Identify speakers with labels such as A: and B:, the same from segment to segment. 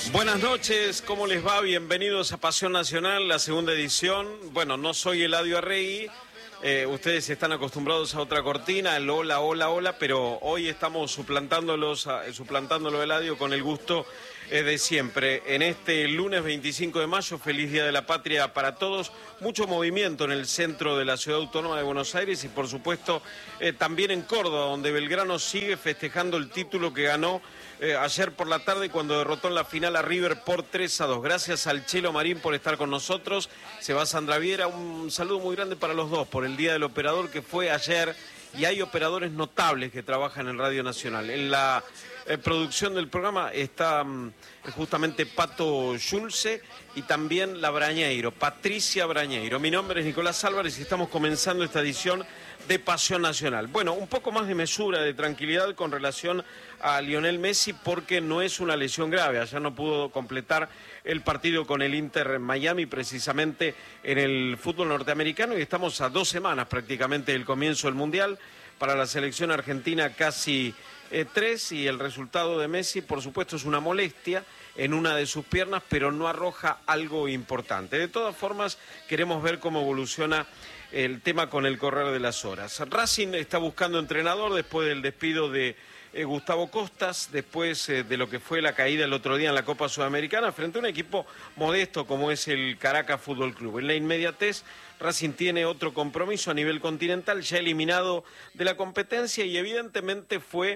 A: Buenas noches, ¿cómo les va? Bienvenidos a Pasión Nacional, la segunda edición. Bueno, no soy Eladio Arregui, ustedes están acostumbrados a otra cortina, el hola, hola, hola, pero hoy estamos suplantándolo Eladio con el gusto de siempre. En este lunes 25 de mayo, feliz Día de la Patria para todos, mucho movimiento en el centro de la Ciudad Autónoma de Buenos Aires y por supuesto también en Córdoba, donde Belgrano sigue festejando el título que ganó ayer por la tarde cuando derrotó en la final a River por 3-2. Gracias al Chelo Marín por estar con nosotros. Se va Sandra Viera, un saludo muy grande para los dos por el Día del Operador que fue ayer, y hay operadores notables que trabajan en Radio Nacional. En la producción del programa está justamente Pato Schulze y también la Brañeiro, Patricia Brañeiro. Mi nombre es Nicolás Álvarez y estamos comenzando esta edición de Pasión Nacional. Bueno, un poco más de mesura, de tranquilidad con relación a Lionel Messi, porque no es una lesión grave. Ayer no pudo completar el partido con el Inter Miami, precisamente en el fútbol norteamericano, y estamos a 2 semanas prácticamente del comienzo del Mundial. Para la selección argentina casi 3, y el resultado de Messi, por supuesto, es una molestia en una de sus piernas, pero no arroja algo importante. De todas formas, queremos ver cómo evoluciona el tema con el correr de las horas. Racing está buscando entrenador después del despido de Gustavo Costas, después de lo que fue la caída el otro día en la Copa Sudamericana, frente a un equipo modesto como es el Caracas Fútbol Club. En la inmediatez, Racing tiene otro compromiso a nivel continental, ya eliminado de la competencia, y evidentemente fue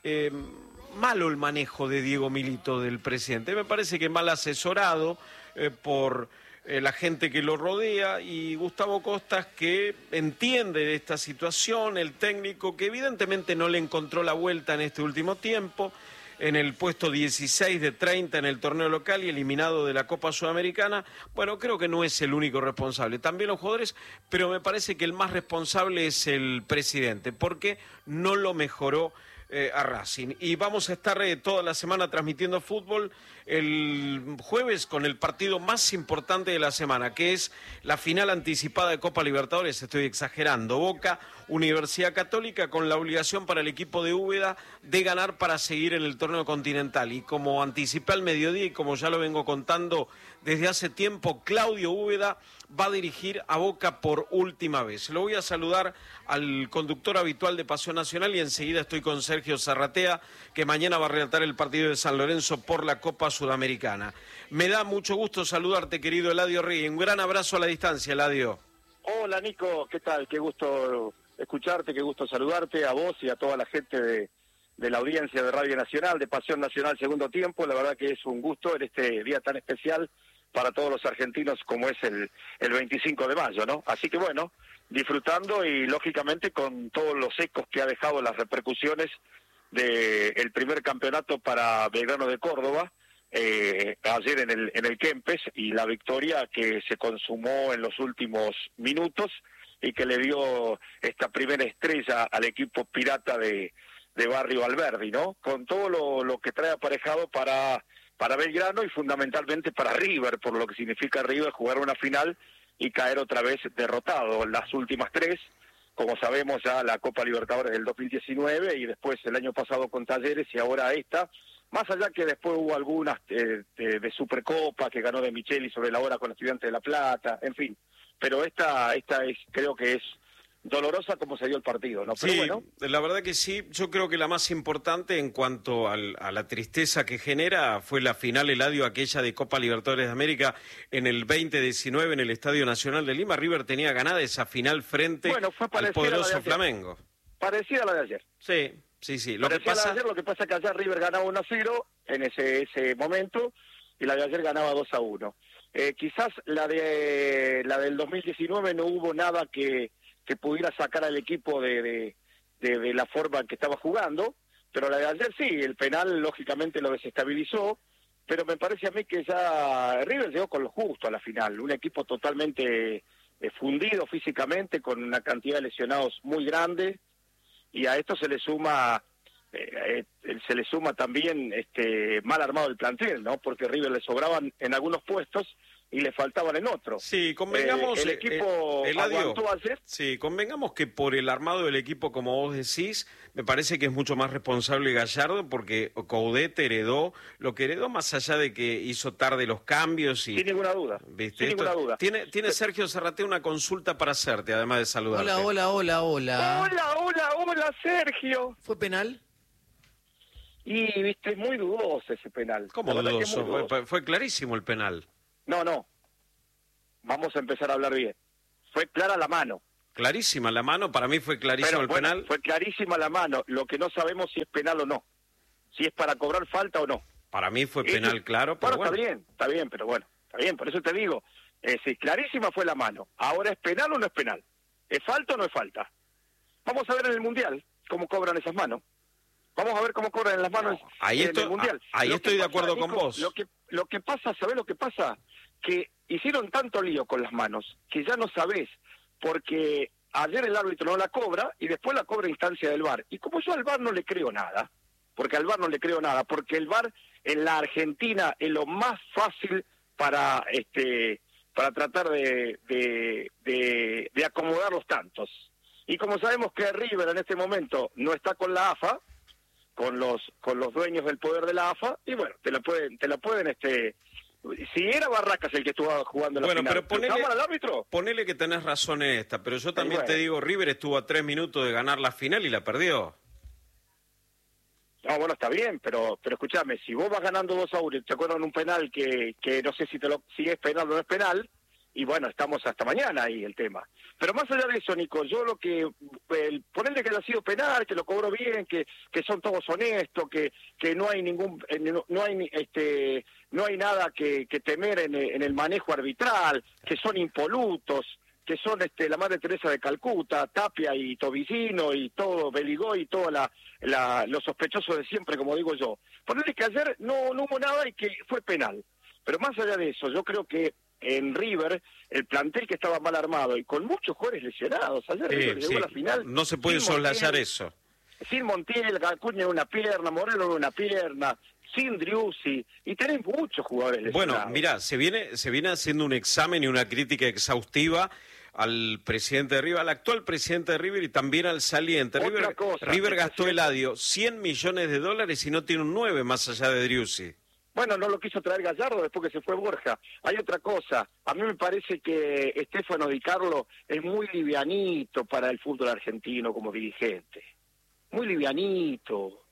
A: malo el manejo de Diego Milito, del presidente. Me parece que mal asesorado por la gente que lo rodea, y Gustavo Costas, que entiende de esta situación, el técnico que evidentemente no le encontró la vuelta en este último tiempo, en el puesto 16 de 30 en el torneo local y eliminado de la Copa Sudamericana. Bueno, creo que no es el único responsable, también los jugadores, pero me parece que el más responsable es el presidente, porque no lo mejoró a Racing. Y vamos a estar toda la semana transmitiendo fútbol, el jueves con el partido más importante de la semana, que es la final anticipada de Copa Libertadores. Estoy exagerando. Boca, Universidad Católica, con la obligación para el equipo de Úbeda de ganar para seguir en el torneo continental. Y como anticipé al mediodía y como ya lo vengo contando desde hace tiempo, Claudio Úbeda va a dirigir a Boca por última vez. Lo voy a saludar al conductor habitual de Pasión Nacional, y enseguida estoy con Sergio Zarratea, que mañana va a relatar el partido de San Lorenzo por la Copa Sudamericana. Me da mucho gusto saludarte, querido Eladio Rey. Un gran abrazo a la distancia, Eladio.
B: Hola, Nico, ¿qué tal? Qué gusto escucharte, qué gusto saludarte a vos y a toda la gente de la audiencia de Radio Nacional, de Pasión Nacional Segundo Tiempo. La verdad que es un gusto en este día tan especial para todos los argentinos como es el 25 de mayo, ¿no? Así que bueno, disfrutando y lógicamente con todos los ecos que ha dejado las repercusiones del primer campeonato para Belgrano de Córdoba, ayer en el Kempes, y la victoria que se consumó en los últimos minutos y que le dio esta primera estrella al equipo pirata de Barrio Alberdi, ¿no? Con todo lo que trae aparejado para Belgrano y fundamentalmente para River, por lo que significa River jugar una final y caer otra vez derrotado. Las últimas 3, como sabemos, ya la Copa Libertadores del 2019 y después el año pasado con Talleres y ahora esta, más allá que después hubo algunas de Supercopa que ganó de Micheli sobre la hora con Estudiantes de La Plata, en fin, pero esta es, creo que es dolorosa como se dio el partido, ¿no? Pero
A: sí,
B: bueno,
A: la verdad que sí. Yo creo que la más importante en cuanto a la tristeza que genera fue la final, Eladio, aquella de Copa Libertadores de América en el 2019 en el Estadio Nacional de Lima. River tenía ganada esa final frente al poderoso Flamengo.
B: Parecida a la de ayer.
A: Sí.
B: Lo que pasa es que ayer River ganaba 1-0 en ese momento y la de ayer ganaba 2-1. Quizás la del 2019 no hubo nada que pudiera sacar al equipo de la forma en que estaba jugando, pero la de ayer sí, el penal lógicamente lo desestabilizó, pero me parece a mí que ya River llegó con lo justo a la final, un equipo totalmente fundido físicamente, con una cantidad de lesionados muy grande, y a esto se le suma también mal armado el plantel, ¿no? Porque River le sobraban en algunos puestos, y le faltaban en otro.
A: Sí, convengamos,
B: el equipo aguantó ayer.
A: Sí, convengamos que por el armado del equipo, como vos decís, me parece que es mucho más responsable Gallardo, porque Coudet heredó lo que heredó, más allá de que hizo tarde los cambios y...
B: Sin ninguna duda,
A: ¿viste?
B: sin ninguna duda.
A: Tiene Sergio Zarratea una consulta para hacerte, además de saludarte.
C: Hola.
B: Hola, Sergio.
C: ¿Fue penal?
B: Y, viste, es muy dudoso ese penal.
A: ¿Cómo dudoso? Fue clarísimo el penal.
B: No. Vamos a empezar a hablar bien. Fue clara la mano.
A: Clarísima la mano, para mí fue clarísimo penal.
B: Fue clarísima la mano, lo que no sabemos si es penal o no. Si es para cobrar falta o no.
A: Para mí fue penal, claro, pero bueno.
B: Está bien, pero bueno, está bien, por eso te digo, sí, clarísima fue la mano. Ahora, ¿es penal o no es penal? ¿Es falta o no es falta? Vamos a ver en el Mundial cómo cobran esas manos. Vamos a ver cómo cobran en las manos en el Mundial.
A: Ahí estoy de acuerdo con vos.
B: Lo que pasa, ¿sabés lo que pasa? Que hicieron tanto lío con las manos que ya no sabés, porque ayer el árbitro no la cobra y después la cobra a instancia del VAR. Y como yo al VAR no le creo nada, porque el VAR en la Argentina es lo más fácil para tratar de acomodar los tantos. Y como sabemos que River en este momento no está con la AFA, con los dueños del poder de la AFA, y bueno, te la pueden si era Barracas el que estuvo jugando la final,
A: pero ponele,
B: al árbitro.
A: Ponele que tenés razón en esta, pero yo también te digo, River estuvo a 3 minutos de ganar la final y la perdió.
B: No, bueno, está bien, pero escúchame, si vos vas ganando 2-1, te acuerdan un penal que no sé si es penal o no es penal, y bueno, estamos hasta mañana ahí el tema. Pero más allá de eso, Nico, yo ponerle que haya sido penal, que lo cobró bien, que son todos honestos, que no hay no hay nada que temer en el manejo arbitral, que son impolutos, que son la Madre Teresa de Calcuta, Tapia y Tobicino y todo, Beligoy y todos los sospechosos de siempre, como digo yo. Ponerle que ayer no hubo nada y que fue penal. Pero más allá de eso, yo creo que en River, el plantel que estaba mal armado y con muchos jugadores lesionados. Ayer River llegó a la final.
A: No se puede soslayar eso.
B: Sin Montiel, Acuña en una pierna, Moreno en una pierna, sin Driussi, y tenés muchos jugadores lesionados.
A: Bueno, mirá, se viene haciendo un examen y una crítica exhaustiva al presidente de River, al actual presidente de River y también al saliente. River gastó Eladio $100 millones y no tiene un 9 más allá de Driussi.
B: Bueno, no lo quiso traer Gallardo después que se fue Borja. Hay otra cosa. A mí me parece que Stefano Di Carlo es muy livianito para el fútbol argentino como dirigente. Muy livianito,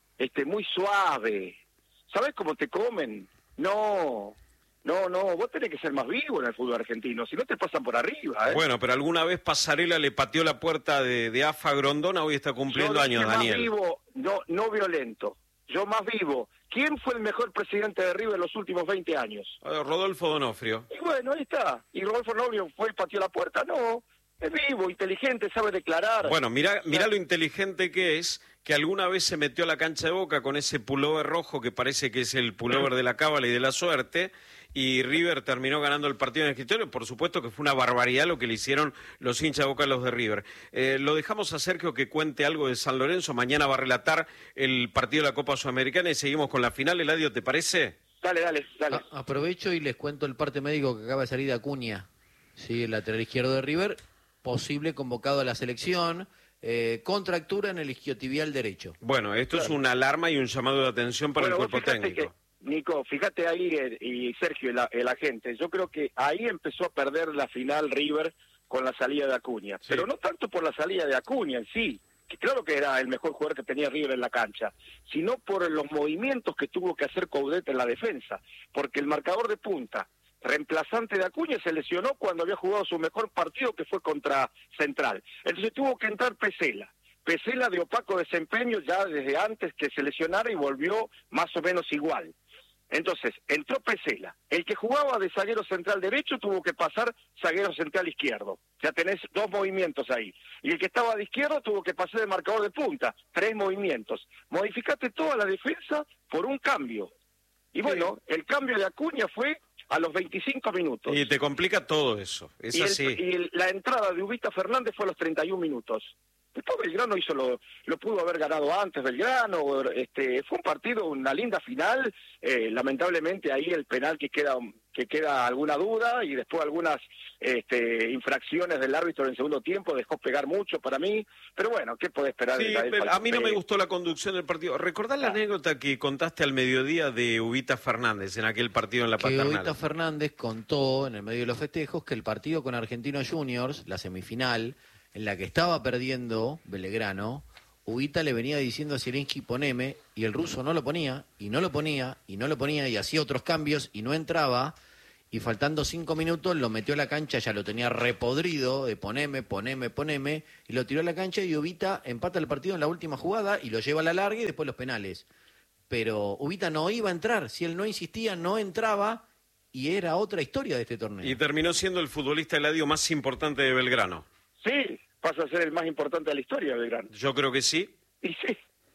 B: muy suave. ¿Sabés cómo te comen? No, vos tenés que ser más vivo en el fútbol argentino, si no te pasan por arriba.
A: Bueno, pero alguna vez Pasarela le pateó la puerta de AFA Grondona, hoy está cumpliendo años, Daniel.
B: Más vivo, no violento. Yo más vivo. ¿Quién fue el mejor presidente de River en los últimos 20 años?
A: Rodolfo D'Onofrio.
B: Y bueno, ahí está. ¿Y Rodolfo D'Onofrio fue y pateó la puerta? No. Es vivo, inteligente, sabe declarar.
A: Bueno, mirá lo inteligente que es, que alguna vez se metió a la cancha de Boca con ese pullover rojo que parece que es el pullover de la cábala y de la suerte, y River terminó ganando el partido en el escritorio. Por supuesto que fue una barbaridad lo que le hicieron los hinchas de Boca a los de River. Lo dejamos a Sergio que cuente algo de San Lorenzo. Mañana va a relatar el partido de la Copa Sudamericana y seguimos con la final. Eladio, ¿te parece?
B: Dale.
C: Aprovecho y les cuento el parte médico que acaba de salir de Acuña, ¿sí? El lateral izquierdo de River, posible convocado a la selección, contractura en el isquiotibial derecho.
A: Bueno, esto es una alarma y un llamado de atención para el cuerpo técnico.
B: Nico, fíjate ahí, y Sergio, el agente, yo creo que ahí empezó a perder la final River con la salida de Acuña, pero no tanto por la salida de Acuña en sí, que claro que era el mejor jugador que tenía River en la cancha, sino por los movimientos que tuvo que hacer Coudet en la defensa, porque el marcador de punta, reemplazante de Acuña, se lesionó cuando había jugado su mejor partido, que fue contra Central. Entonces tuvo que entrar Pesela de opaco desempeño ya desde antes que se lesionara y volvió más o menos igual. Entonces, entró Pesela. El que jugaba de zaguero central derecho tuvo que pasar zaguero central izquierdo. Ya tenés 2 movimientos ahí. Y el que estaba de izquierdo tuvo que pasar de marcador de punta. 3 movimientos. Modificaste toda la defensa por un cambio. Y bueno, el cambio de Acuña fue a los 25 minutos.
A: Y te complica todo eso. Es así.
B: Y la entrada de Ubita Fernández fue a los 31 minutos. Después Belgrano lo pudo haber ganado antes Belgrano, fue un partido, una linda final, lamentablemente ahí el penal que que queda alguna duda y después algunas infracciones del árbitro en el segundo tiempo, dejó pegar mucho para mí, pero bueno, ¿qué puede esperar?
A: Sí, a mí no me gustó la conducción del partido. ¿Recordás la anécdota que contaste al mediodía de Ubita Fernández en aquel partido en la Paternal?
C: Ubita Fernández contó en el medio de los festejos que el partido con Argentinos Juniors, la semifinal, en la que estaba perdiendo Belgrano, Ubita le venía diciendo a Zielinski poneme, y el ruso no lo ponía, y no lo ponía, y no lo ponía, y hacía otros cambios, y no entraba, y faltando 5 minutos lo metió a la cancha, ya lo tenía repodrido, de poneme, y lo tiró a la cancha, y Ubita empata el partido en la última jugada, y lo lleva a la larga, y después los penales. Pero Ubita no iba a entrar, si él no insistía, no entraba, y era otra historia de este torneo.
A: Y terminó siendo el futbolista Eladio más importante de Belgrano.
B: Sí, pasa a ser el más importante de la historia de Belgrano.
A: Yo creo que sí.
B: Y sí,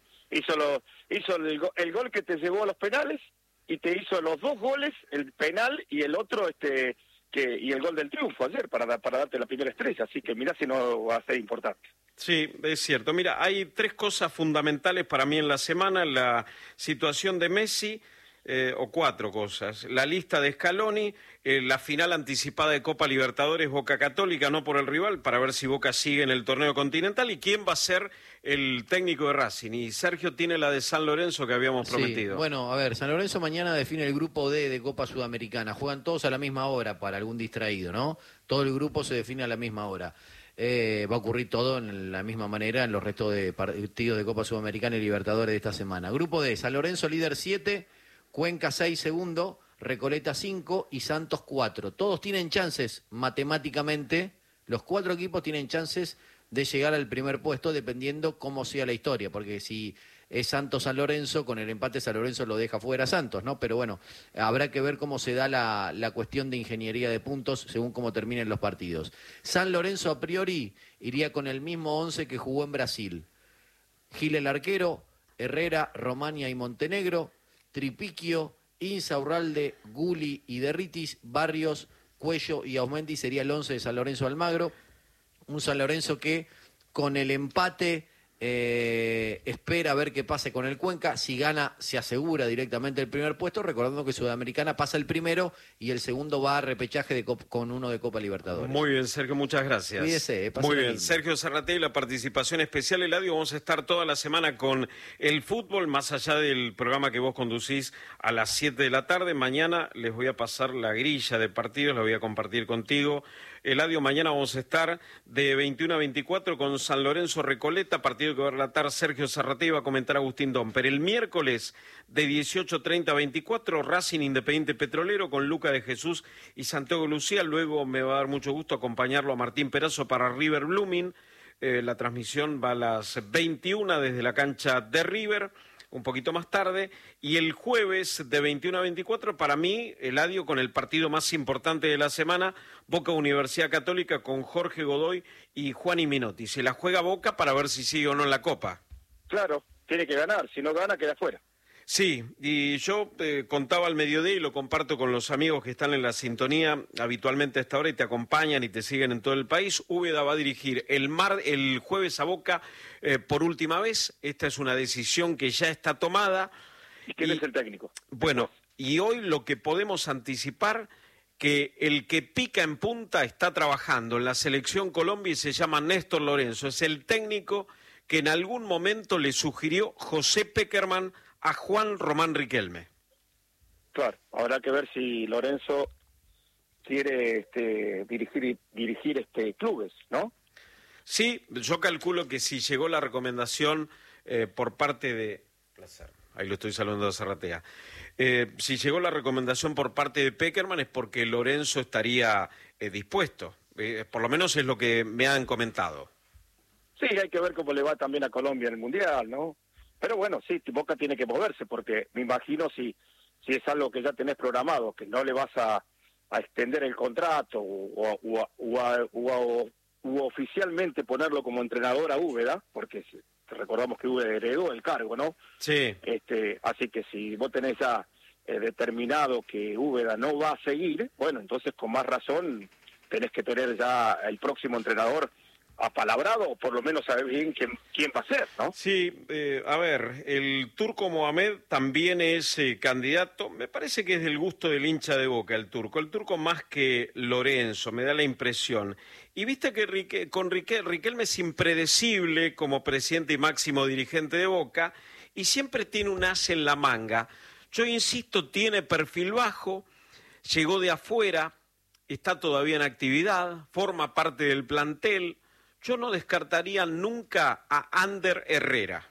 B: hizo el gol que te llevó a los penales y te hizo los 2 goles, el penal y el otro y el gol del triunfo ayer para darte la primera estrella, así que mirá si no va a ser importante.
A: Sí, es cierto. Mira, hay 3 cosas fundamentales para mí en la semana: la situación de Messi, o 4 cosas: la lista de Scaloni, la final anticipada de Copa Libertadores Boca Católica, no por el rival, para ver si Boca sigue en el torneo continental, y quién va a ser el técnico de Racing. Y Sergio tiene la de San Lorenzo que habíamos prometido.
C: Bueno, a ver, San Lorenzo mañana define el grupo D de Copa Sudamericana. Juegan todos a la misma hora, para algún distraído, ¿no? Todo el grupo se define a la misma hora. Va a ocurrir todo en la misma manera en los restos de partidos de Copa Sudamericana y Libertadores de esta semana. Grupo D: San Lorenzo líder 7, Cuenca 6 segundo, Recoleta 5 y Santos 4. Todos tienen chances matemáticamente, los 4 equipos tienen chances de llegar al primer puesto dependiendo cómo sea la historia, porque si es Santos-San Lorenzo, con el empate San Lorenzo lo deja fuera Santos, ¿no? Pero bueno, habrá que ver cómo se da la cuestión de ingeniería de puntos según cómo terminen los partidos. San Lorenzo a priori iría con el mismo 11 que jugó en Brasil: Gil el arquero, Herrera, Romania y Montenegro, Tripiquio, Insaurralde, Guli y Derritis, Barrios, Cuello y Aumendi sería el 11 de San Lorenzo Almagro. Un San Lorenzo que con el empate espera a ver qué pase con el Cuenca. Si gana, se asegura directamente el primer puesto, recordando que Sudamericana pasa el primero y el segundo va a repechaje con uno de Copa Libertadores.
A: Muy bien, Sergio, muchas gracias.
C: Cuídese,
A: muy bien, Sergio Zarratea, la participación especial. Eladio, vamos a estar toda la semana con el fútbol, más allá del programa que vos conducís a las 7 de la tarde. Mañana les voy a pasar la grilla de partidos, la voy a compartir contigo. Eladio, mañana vamos a estar de 21 a 24 con San Lorenzo Recoleta, partido que va a relatar Sergio Zarratea y va a comentar Agustín Domper. El miércoles de 18:30 a 24, Racing Independiente Petrolero con Luca de Jesús y Santiago Lucía. Luego me va a dar mucho gusto acompañarlo a Martín Perazo para River Blooming. La transmisión va a las 21 desde la cancha de River, un poquito más tarde, y el jueves de 21 a 24, para mí, Eladio, con el partido más importante de la semana, Boca Universidad Católica con Jorge Godoy y Juan Minotti. Se la juega Boca para ver si sigue o no en la Copa.
B: Claro, tiene que ganar, si no gana queda fuera.
A: Sí, y yo contaba al mediodía y lo comparto con los amigos que están en la sintonía habitualmente a esta hora y te acompañan y te siguen en todo el país. Úbeda va a dirigir el jueves a Boca por última vez. Esta es una decisión que ya está tomada.
B: ¿Y quién es el técnico?
A: Bueno, y hoy lo que podemos anticipar, que el que pica en punta está trabajando en la selección Colombia y se llama Néstor Lorenzo. Es el técnico que en algún momento le sugirió José Peckerman a Juan Román Riquelme.
B: Claro, habrá que ver si Lorenzo quiere dirigir clubes, ¿no?
A: Sí, yo calculo que si llegó la recomendación por parte de... Placer, ahí lo estoy saludando a Zarratea. Si llegó la recomendación por parte de Peckerman es porque Lorenzo estaría dispuesto. Por lo menos es lo que me han comentado.
B: Sí, hay que ver cómo le va también a Colombia en el Mundial, ¿no? Pero bueno, sí, Boca tiene que moverse, porque me imagino si es algo que ya tenés programado, que no le vas a extender el contrato o oficialmente ponerlo como entrenador a Úbeda, porque recordamos que Úbeda heredó el cargo, ¿no?
A: Sí.
B: Así que si vos tenés ya determinado que Úbeda no va a seguir, bueno, entonces con más razón tenés que tener ya el próximo entrenador apalabrado, o por lo menos saber bien quién va a ser, ¿no?
A: Sí, a ver, el Turco Mohamed también es candidato. Me parece que es del gusto del hincha de Boca el Turco más que Lorenzo, me da la impresión. Y viste que Riquelme es impredecible como presidente y máximo dirigente de Boca y siempre tiene un as en la manga. Yo insisto, tiene perfil bajo, llegó de afuera, está todavía en actividad, forma parte del plantel. Yo no descartaría nunca a Ander Herrera.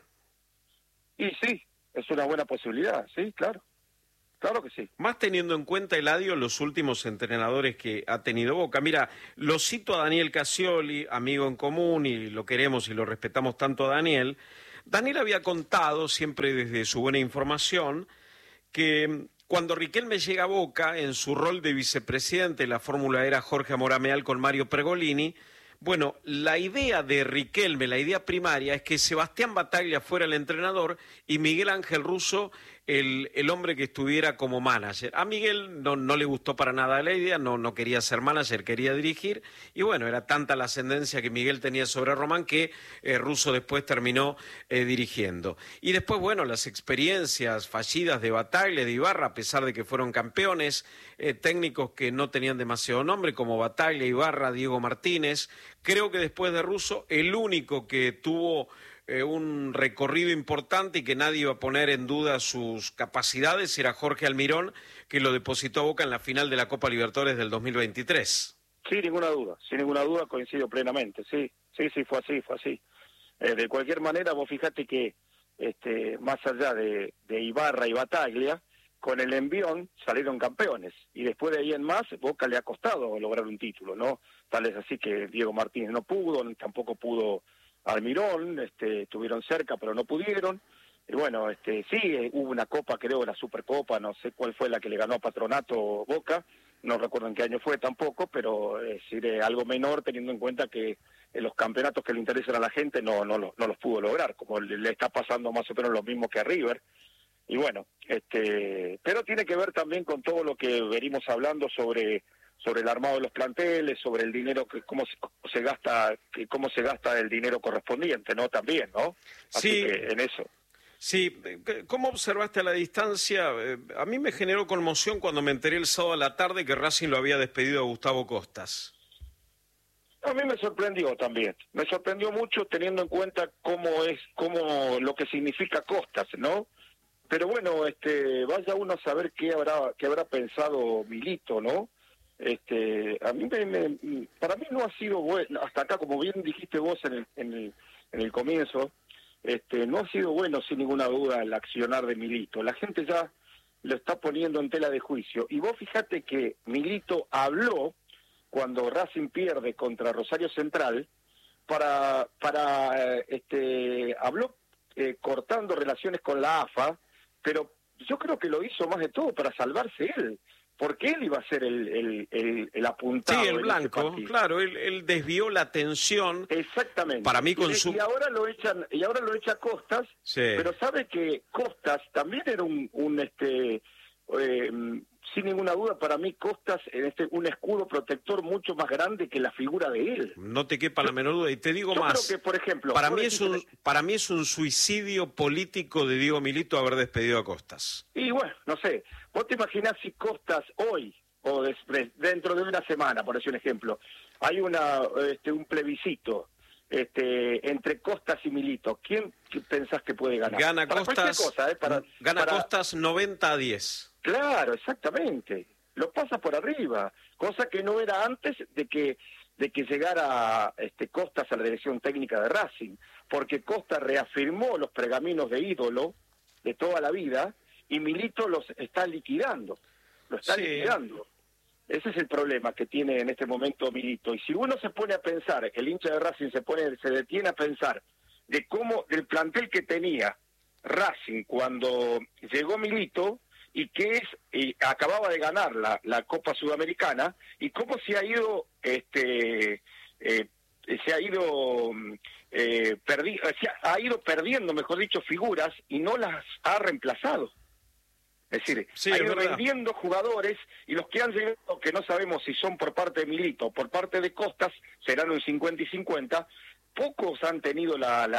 B: Y sí, es una buena posibilidad, sí, claro. Claro que sí.
A: Más teniendo en cuenta, Eladio, los últimos entrenadores que ha tenido Boca. Mira, lo cito a Daniel Casioli, amigo en común, y lo queremos y lo respetamos tanto a Daniel. Daniel había contado, siempre desde su buena información, que cuando Riquelme llega a Boca, en su rol de vicepresidente, la fórmula era Jorge Amorameal con Mario Pergolini. Bueno, la idea de Riquelme, la idea primaria, es que Sebastián Bataglia fuera el entrenador y Miguel Ángel Russo el hombre que estuviera como manager. A Miguel no le gustó para nada la idea, no quería ser manager, quería dirigir, y bueno, era tanta la ascendencia que Miguel tenía sobre Román que Russo después terminó dirigiendo. Y después, bueno, las experiencias fallidas de Bataglia, de Ibarra, a pesar de que fueron campeones, técnicos que no tenían demasiado nombre, como Bataglia, Ibarra, Diego Martínez. Creo que después de Russo, el único que tuvo un recorrido importante y que nadie iba a poner en duda sus capacidades era Jorge Almirón, que lo depositó a Boca en la final de la Copa Libertadores del 2023.
B: Sin ninguna duda, coincido plenamente, sí, fue así. De cualquier manera, vos fijate que más allá de Ibarra y Bataglia, con el envión salieron campeones, y después de ahí en más, Boca le ha costado lograr un título, ¿no? Tal es así que Diego Martínez no pudo, tampoco pudo Almirón, estuvieron cerca pero no pudieron, y bueno, sí, hubo una copa, creo, la Supercopa, no sé cuál fue la que le ganó a Patronato Boca, no recuerdo en qué año fue tampoco, pero es decir, algo menor teniendo en cuenta que los campeonatos que le interesan a la gente no los pudo lograr, como le está pasando más o menos lo mismo que a River. Y bueno, pero tiene que ver también con todo lo que venimos hablando sobre el armado de los planteles, sobre el dinero, cómo se gasta el dinero correspondiente, ¿no? También, ¿no? Así
A: sí,
B: que en eso.
A: Sí, ¿cómo observaste a la distancia? A mí me generó conmoción cuando me enteré el sábado a la tarde que Racing lo había despedido a Gustavo Costas.
B: A mí me sorprendió también, me sorprendió mucho teniendo en cuenta cómo lo que significa Costas, ¿no? Pero bueno, vaya uno a saber qué habrá pensado Milito, ¿no? A mí para mí no ha sido bueno hasta acá, como bien dijiste vos en el comienzo, no ha sido bueno sin ninguna duda el accionar de Milito. La gente ya lo está poniendo en tela de juicio. Y vos fíjate que Milito habló cuando Racing pierde contra Rosario Central habló cortando relaciones con la AFA, pero yo creo que lo hizo más de todo para salvarse él, porque él iba a ser el apuntado.
A: Sí, el blanco, claro, él desvió la atención.
B: Exactamente.
A: Para mí
B: y ahora lo echa Costas,
A: sí.
B: Pero sabe que Costas también era sin ninguna duda, para mí Costas un escudo protector mucho más grande que la figura de él.
A: No te quepa la menor duda. Y te digo más,
B: creo que, por ejemplo,
A: para mí es un suicidio político de Diego Milito haber despedido a Costas.
B: Y bueno, no sé, vos te imaginás si Costas hoy, o dentro de una semana, por decir un ejemplo, hay un plebiscito entre Costas y Milito, ¿quién pensás que puede ganar?
A: Gana
B: para
A: Costas,
B: cosa,
A: Costas 90-10.
B: Claro, exactamente. Lo pasa por arriba, cosa que no era antes de que llegara Costas a la dirección técnica de Racing, porque Costas reafirmó los pergaminos de ídolo de toda la vida y Milito los está liquidando. Liquidando. Ese es el problema que tiene en este momento Milito. Y si uno se pone a pensar, el hincha de Racing se detiene a pensar de cómo del plantel que tenía Racing cuando llegó Milito y acababa de ganar la Copa Sudamericana y cómo se ha ido perdiendo, mejor dicho, figuras y no las ha reemplazado. Es decir,
A: Sí,
B: ha
A: es
B: ido
A: verdad.
B: vendiendo jugadores y los que han llegado, que no sabemos si son por parte de Milito o por parte de Costas, serán un 50 y 50. Pocos han tenido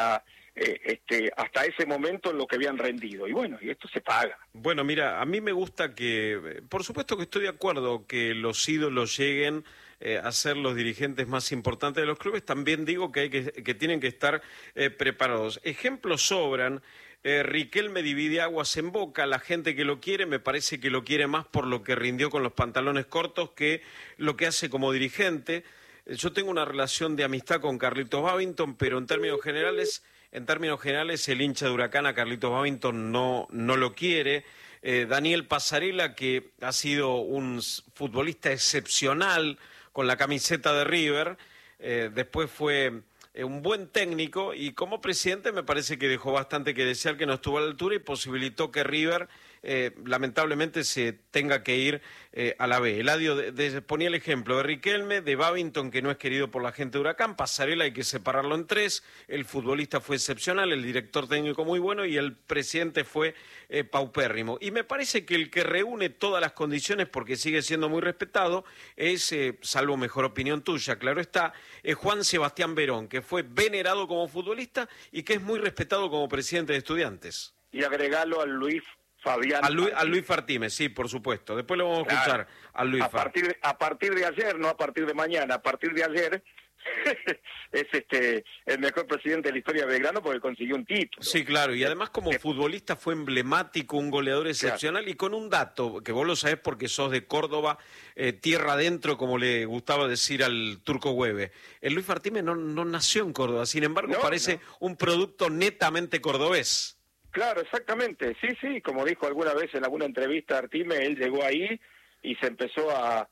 B: hasta ese momento lo que habían rendido. Y bueno, y esto se paga.
A: Bueno, mira, a mí me gusta que, por supuesto que estoy de acuerdo que los ídolos lleguen a ser los dirigentes más importantes de los clubes. También digo que tienen que estar preparados. Ejemplos sobran. Riquelme divide aguas en Boca, la gente que lo quiere me parece que lo quiere más por lo que rindió con los pantalones cortos que lo que hace como dirigente. Yo tengo una relación de amistad con Carlitos Babington, pero en términos generales el hincha de Huracán a Carlitos Babington no lo quiere. Daniel Pasarela, que ha sido un futbolista excepcional con la camiseta de River, después fue un buen técnico y como presidente me parece que dejó bastante que desear, que no estuvo a la altura y posibilitó que River lamentablemente se tenga que ir a la B. Eladio ponía el ejemplo de Riquelme, de Babington, que no es querido por la gente de Huracán. Pasarela hay que separarlo en tres. El futbolista fue excepcional, el director técnico muy bueno y el presidente fue paupérrimo. Y me parece que el que reúne todas las condiciones, porque sigue siendo muy respetado, es, salvo mejor opinión tuya, claro está, Juan Sebastián Verón, que fue venerado como futbolista y que es muy respetado como presidente de Estudiantes.
B: Y agregarlo a Luis Fabián.
A: A Luis Fartime, sí, por supuesto. Después lo vamos a escuchar a Luis Fartime.
B: A partir de ayer, no a partir de mañana, a partir de ayer es el mejor presidente de la historia de Belgrano porque consiguió un título.
A: Sí, claro, y además como futbolista fue emblemático, un goleador excepcional, y con un dato, que vos lo sabés porque sos de Córdoba, tierra adentro, como le gustaba decir al Turco Güeve. El Luis Fartime no nació en Córdoba, sin embargo parece un producto netamente cordobés.
B: Claro, exactamente, sí, como dijo alguna vez en alguna entrevista Artime, él llegó ahí y se empezó a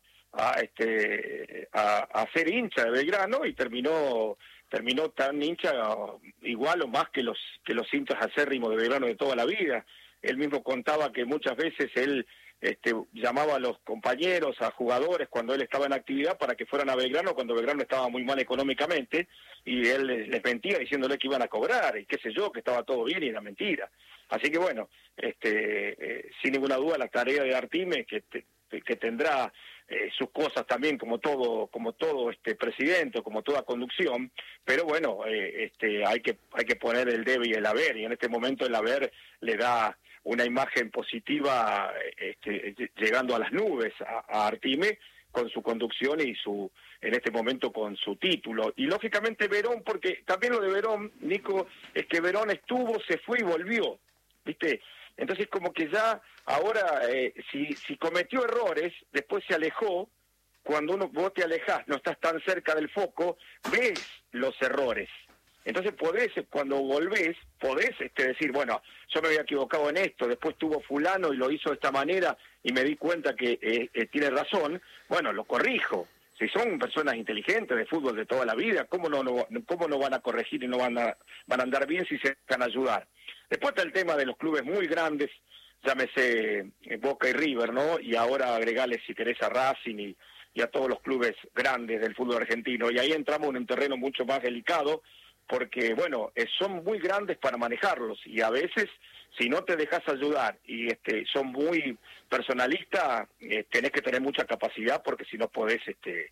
B: ser hincha de Belgrano y terminó tan hincha igual o más que los hinchas acérrimos de Belgrano de toda la vida. Él mismo contaba que muchas veces él llamaba a los compañeros, a jugadores cuando él estaba en actividad para que fueran a Belgrano cuando Belgrano estaba muy mal económicamente y él les mentía diciéndole que iban a cobrar y qué sé yo, que estaba todo bien y era mentira. Así que bueno, sin ninguna duda la tarea de Artime que tendrá sus cosas también como todo presidente, como toda conducción, pero bueno, hay que poner el debe y el haber, y en este momento el haber le da una imagen positiva llegando a las nubes a Artime con su conducción y en este momento con su título. Y lógicamente Verón, porque también lo de Verón, Nico, es que Verón estuvo, se fue y volvió, ¿viste? Entonces como que ya ahora, si cometió errores, después se alejó, cuando vos te alejás, no estás tan cerca del foco, ves los errores. Entonces cuando volvés, podés decir, bueno, yo me había equivocado en esto, después tuvo fulano y lo hizo de esta manera y me di cuenta que tiene razón, bueno, lo corrijo. Si son personas inteligentes de fútbol de toda la vida, ¿cómo no van a corregir y no van a andar bien si se van a ayudar? Después está el tema de los clubes muy grandes, llámese Boca y River, ¿no? Y ahora agregale, si querés, a Racing y a todos los clubes grandes del fútbol argentino. Y ahí entramos en un terreno mucho más delicado, porque, bueno, son muy grandes para manejarlos y a veces, si no te dejas ayudar y son muy personalistas, tenés que tener mucha capacidad porque si no podés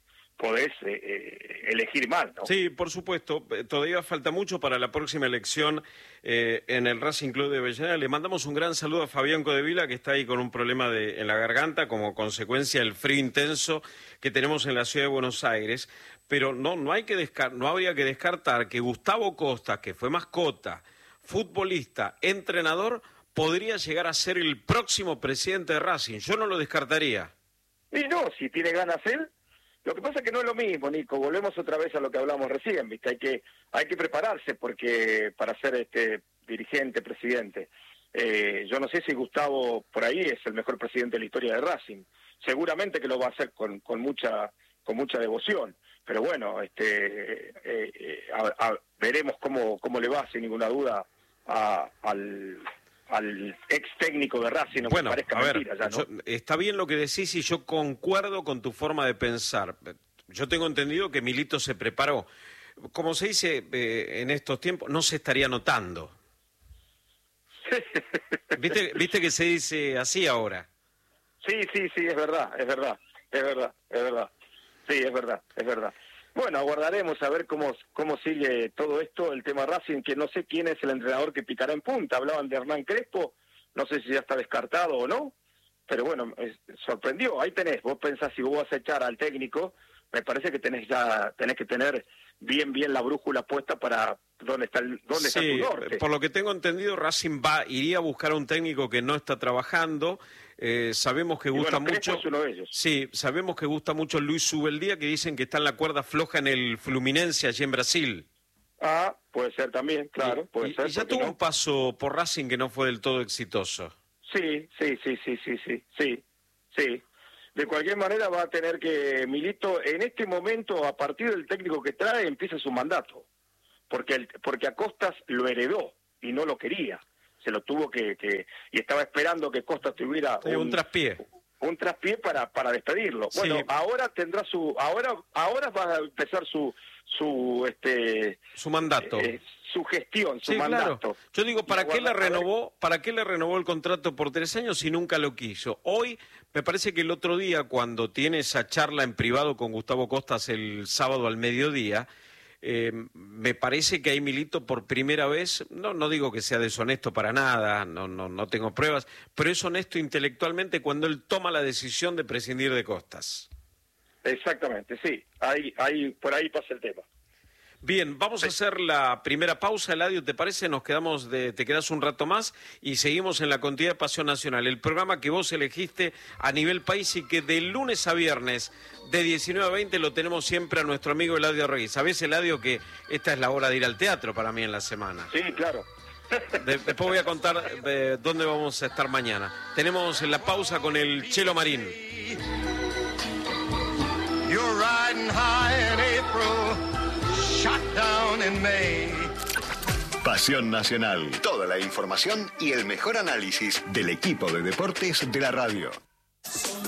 B: elegir mal, ¿no?
A: Sí, por supuesto. Todavía falta mucho para la próxima elección en el Racing Club de Avellaneda. Le mandamos un gran saludo a Fabián Codevila, que está ahí con un problema en la garganta como consecuencia del frío intenso que tenemos en la ciudad de Buenos Aires. Pero no habría que descartar que Gustavo Costa, que fue mascota, futbolista, entrenador, podría llegar a ser el próximo presidente de Racing. Yo no lo descartaría.
B: Y no, si tiene ganas él. Lo que pasa es que no es lo mismo, Nico. Volvemos otra vez a lo que hablamos recién, ¿viste? Hay que prepararse porque para ser dirigente, presidente. Yo no sé si Gustavo por ahí es el mejor presidente de la historia de Racing. Seguramente que lo va a hacer con mucha devoción. Pero bueno, veremos cómo le va, sin ninguna duda, al ex técnico de Racing, no
A: bueno,
B: parezca mentira ya, ¿no?
A: Está bien lo que decís y yo concuerdo con tu forma de pensar. Yo tengo entendido que Milito se preparó. Como se dice en estos tiempos, no se estaría notando. ¿Viste que se dice así ahora?
B: Sí, es verdad. Sí, es verdad. Bueno, aguardaremos a ver cómo sigue todo esto, el tema Racing, que no sé quién es el entrenador que picará en punta. Hablaban de Hernán Crespo, no sé si ya está descartado o no, pero bueno, sorprendió. Ahí tenés, vos pensás, si vos vas a echar al técnico, me parece que tenés que tener bien la brújula puesta para dónde está tu norte.
A: Por lo que tengo entendido, Racing iría a buscar a un técnico que no está trabajando. Sabemos que gusta mucho.
B: Es uno de ellos.
A: Sí, sabemos que gusta mucho Luis Subeldía, que dicen que está en la cuerda floja en el Fluminense allí en Brasil.
B: Ah, puede ser también, claro, puede ser.
A: Y ya tuvo un paso por Racing que no fue del todo exitoso.
B: Sí. De cualquier manera va a tener que, Milito, en este momento, a partir del técnico que trae, empieza su mandato. Porque a Costas lo heredó y no lo quería. Se lo tuvo y estaba esperando que Costas tuviera
A: un traspié.
B: Un traspié para despedirlo.
A: Sí.
B: Bueno, ahora tendrá ahora va a empezar su
A: mandato.
B: Su gestión, su
A: Claro.
B: mandato.
A: Yo digo, ¿para qué le renovó el contrato por 3 años si nunca lo quiso? Hoy, me parece que el otro día, cuando tiene esa charla en privado con Gustavo Costas el sábado al mediodía, me parece que ahí Milito por primera vez, no digo que sea deshonesto para nada, no tengo pruebas, pero es honesto intelectualmente cuando él toma la decisión de prescindir de Costas.
B: Exactamente, sí. Por ahí pasa el tema.
A: Bien, vamos a hacer la primera pausa, Eladio, ¿te parece? Te quedas un rato más y seguimos en la continuidad de Pasión Nacional, el programa que vos elegiste a nivel país y que de lunes a viernes de 19 a 20 lo tenemos siempre a nuestro amigo Eladio Reyes. ¿Sabés, Eladio, que esta es la hora de ir al teatro para mí en la semana?
B: Sí, claro.
A: Después voy a contar dónde vamos a estar mañana. Tenemos la pausa con el Chelo Marín.
D: You're riding high in April. Shot down in May.
E: Pasión Nacional. Toda la información y el mejor análisis del equipo de deportes de la radio.